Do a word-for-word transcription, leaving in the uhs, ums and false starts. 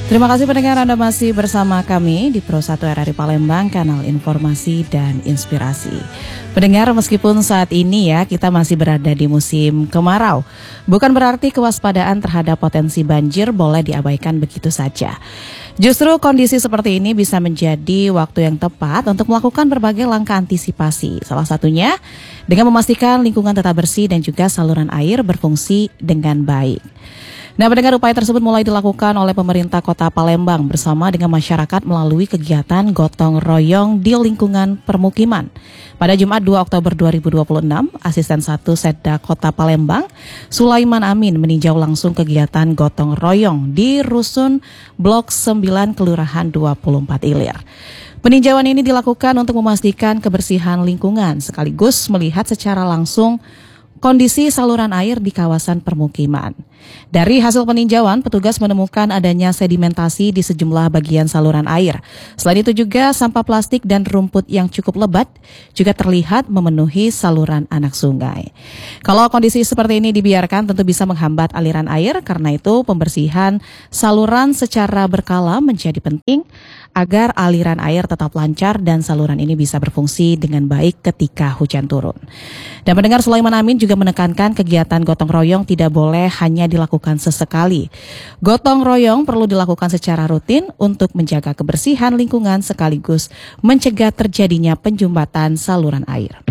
Terima kasih pendengar, Anda masih bersama kami di Pro satu R R I Palembang, kanal informasi dan inspirasi. Pendengar, meskipun saat ini ya kita masih berada di musim kemarau, bukan berarti kewaspadaan terhadap potensi banjir boleh diabaikan begitu saja. Justru kondisi seperti ini bisa menjadi waktu yang tepat untuk melakukan berbagai langkah antisipasi. Salah satunya dengan memastikan lingkungan tetap bersih dan juga saluran air berfungsi dengan baik. Nah, pendengar, upaya tersebut mulai dilakukan oleh pemerintah Kota Palembang bersama dengan masyarakat melalui kegiatan gotong royong di lingkungan permukiman. Pada Jumat dua Oktober dua ribu dua puluh enam, Asisten satu Setda Kota Palembang, Sulaiman Amin, meninjau langsung kegiatan gotong royong di Rusun Blok sembilan Kelurahan dua puluh empat Ilir. Peninjauan ini dilakukan untuk memastikan kebersihan lingkungan sekaligus melihat secara langsung kondisi saluran air di kawasan permukiman. Dari hasil peninjauan, petugas menemukan adanya sedimentasi di sejumlah bagian saluran air. Selain itu juga sampah plastik dan rumput yang cukup lebat juga terlihat memenuhi saluran anak sungai. Kalau kondisi seperti ini dibiarkan tentu bisa menghambat aliran air, karena itu pembersihan saluran secara berkala menjadi penting agar aliran air tetap lancar dan saluran ini bisa berfungsi dengan baik ketika hujan turun. Dan pendengar, Sulaiman Amin juga menekankan kegiatan gotong royong tidak boleh hanya dilakukan sesekali. Gotong royong perlu dilakukan secara rutin untuk menjaga kebersihan lingkungan sekaligus mencegah terjadinya penjumbatan saluran air.